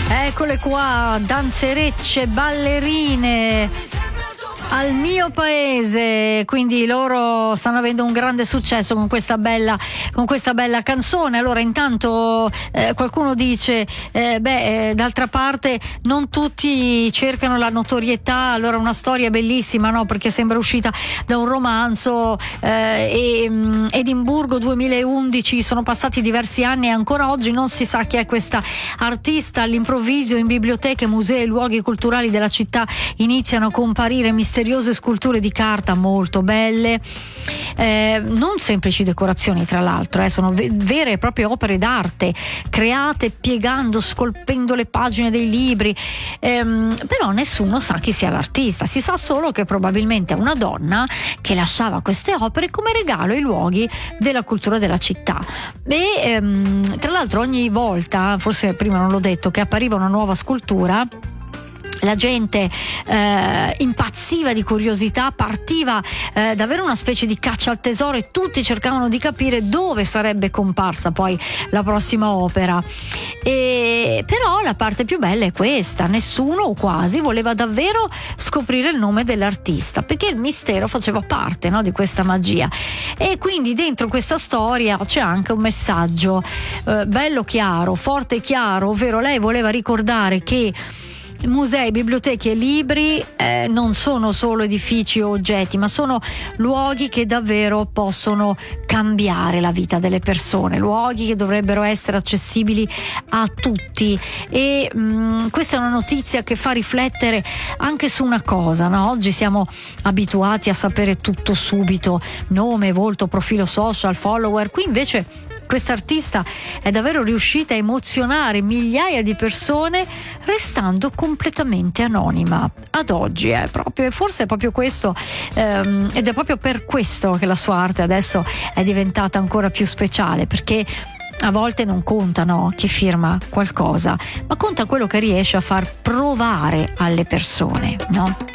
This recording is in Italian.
Eccole qua, danzerecce, ballerine al mio paese, quindi loro stanno avendo un grande successo con questa bella canzone. Allora intanto qualcuno dice d'altra parte non tutti cercano la notorietà. Allora una storia bellissima, no? Perché sembra uscita da un romanzo. Edimburgo 2011, sono passati diversi anni e ancora oggi non si sa chi è questa artista. All'improvviso in biblioteche, musei e luoghi culturali della città iniziano a comparire misteriose sculture di carta molto belle, non semplici decorazioni tra l'altro, sono vere e proprie opere d'arte create piegando, scolpendo le pagine dei libri, però nessuno sa chi sia l'artista. Si sa solo che probabilmente è una donna che lasciava queste opere come regalo ai luoghi della cultura della città. E tra l'altro ogni volta, forse prima non l'ho detto, che appariva una nuova scultura, la gente impazziva di curiosità, partiva davvero una specie di caccia al tesoro e tutti cercavano di capire dove sarebbe comparsa poi la prossima opera. Però la parte più bella è questa: nessuno o quasi voleva davvero scoprire il nome dell'artista, perché il mistero faceva parte, no, di questa magia. E quindi dentro questa storia c'è anche un messaggio bello chiaro, forte e chiaro, ovvero lei voleva ricordare che musei, biblioteche e libri non sono solo edifici o oggetti, ma sono luoghi che davvero possono cambiare la vita delle persone, luoghi che dovrebbero essere accessibili a tutti. E questa è una notizia che fa riflettere anche su una cosa, no? Oggi siamo abituati a sapere tutto subito: nome, volto, profilo social, follower. Qui invece quest'artista è davvero riuscita a emozionare migliaia di persone restando completamente anonima ad oggi. Forse è proprio questo, ed è proprio per questo che la sua arte adesso è diventata ancora più speciale, perché a volte non conta, no, chi firma qualcosa, ma conta quello che riesce a far provare alle persone, no?